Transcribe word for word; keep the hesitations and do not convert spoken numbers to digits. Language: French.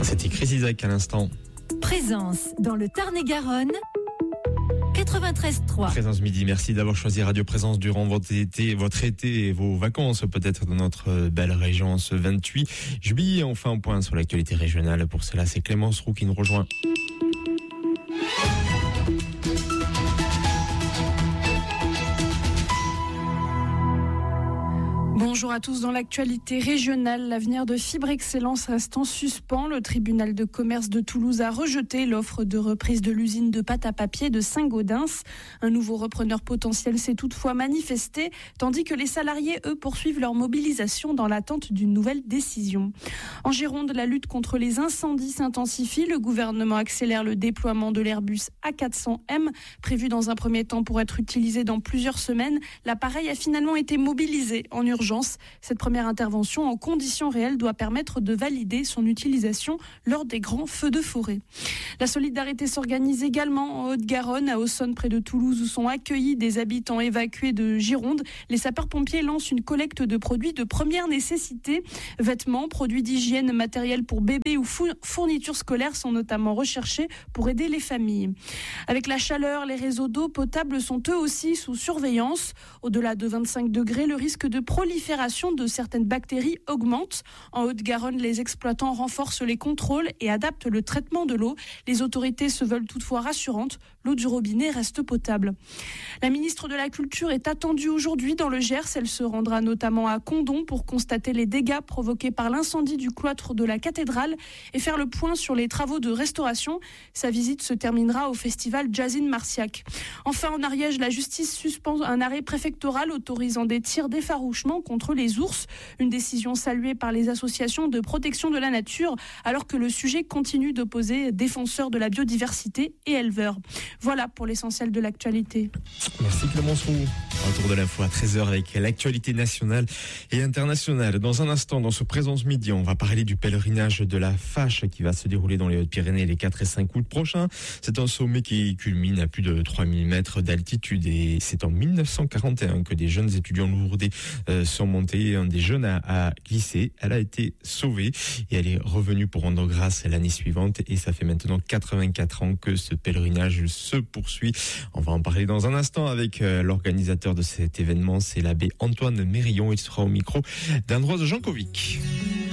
C'était Chris Isaac à l'instant. Présence dans le Tarn-et-Garonne. quatre-vingt-treize trois. Présence midi, merci d'avoir choisi Radio Présence durant votre été, votre été et vos vacances peut-être dans notre belle région ce vingt-huit juillet. On fait un point sur l'actualité régionale. Pour cela, c'est Clémence Roux qui nous rejoint. Bonjour à tous. Dans l'actualité régionale, l'avenir de Fibre Excellence reste en suspens. Le tribunal de commerce de Toulouse a rejeté l'offre de reprise de l'usine de pâte à papier de Saint-Gaudens. Un nouveau repreneur potentiel s'est toutefois manifesté, tandis que les salariés, eux, poursuivent leur mobilisation dans l'attente d'une nouvelle décision. En Gironde, la lutte contre les incendies s'intensifie. Le gouvernement accélère le déploiement de l'Airbus A quatre cents M, prévu dans un premier temps pour être utilisé dans plusieurs semaines. L'appareil a finalement été mobilisé en urgence. Cette première intervention en conditions réelles doit permettre de valider son utilisation lors des grands feux de forêt. La solidarité s'organise également en Haute-Garonne, à Aussonne près de Toulouse, où sont accueillis des habitants évacués de Gironde. Les sapeurs-pompiers lancent une collecte de produits de première nécessité. Vêtements, produits d'hygiène, matériel pour bébés ou fournitures scolaires sont notamment recherchés pour aider les familles. Avec la chaleur, les réseaux d'eau potable sont eux aussi sous surveillance. Au-delà de vingt-cinq degrés, le risque de prolifération de certaines bactéries augmente. En Haute-Garonne, les exploitants renforcent les contrôles et adaptent le traitement de l'eau. Les autorités se veulent toutefois rassurantes. L'eau du robinet reste potable. La ministre de la Culture est attendue aujourd'hui dans le Gers. Elle se rendra notamment à Condom pour constater les dégâts provoqués par l'incendie du cloître de la cathédrale et faire le point sur les travaux de restauration. Sa visite se terminera au festival Jazzin Marciac. Enfin, en Ariège, la justice suspend un arrêt préfectoral autorisant des tirs d'effarouchement contre les ours. Une décision saluée par les associations de protection de la nature, alors que le sujet continue d'opposer défenseurs de la biodiversité et éleveurs. Voilà pour l'essentiel de l'actualité. Merci Clémence Roux. Retour de l'info à treize heures avec l'actualité nationale et internationale. Dans un instant, dans ce Présence Midi, on va parler du pèlerinage de la Fâche qui va se dérouler dans les Hautes-Pyrénées les quatre et cinq août prochains. C'est un sommet qui culmine à plus de trois mille mètres d'altitude et c'est en mille neuf cent quarante et un que des jeunes étudiants lourdés euh, sont montés. Un des jeunes a, a glissé, elle a été sauvée et elle est revenue pour rendre grâce l'année suivante et ça fait maintenant quatre-vingt-quatre ans que ce pèlerinage se poursuit. On va en parler dans un instant avec euh, l'organisateur de cet événement, c'est l'abbé Antoine Mérillon. Il sera au micro d'Andros Jankovic.